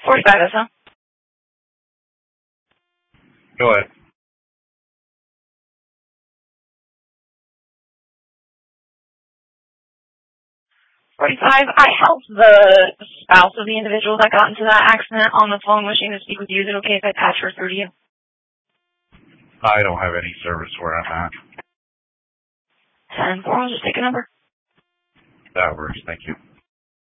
45 SM. Go ahead. 45, I helped the spouse of the individual that got into that accident on the phone wishing to speak with you. Is it okay if I patch her through to you? I don't have any service where I'm at. 10-4, just take a number. That works, thank you.